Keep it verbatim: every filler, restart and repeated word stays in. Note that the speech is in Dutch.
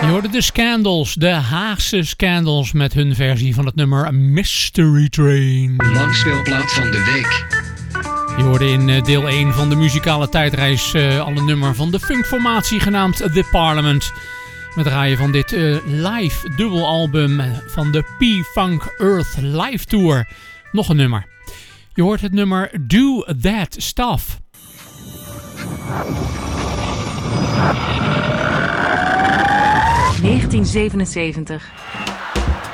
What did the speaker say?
Je hoorde de Scandals, de Haagse Scandals met hun versie van het nummer Mystery Train. Langspeelplaat van de week. Je hoorde in deel één van de muzikale tijdreis uh, al een nummer van de funkformatie genaamd The Parliament. Met draaien van dit uh, live dubbelalbum van de P-Funk Earth Live Tour. Nog een nummer. Je hoort het nummer Do That Stuff. negentien zevenenzeventig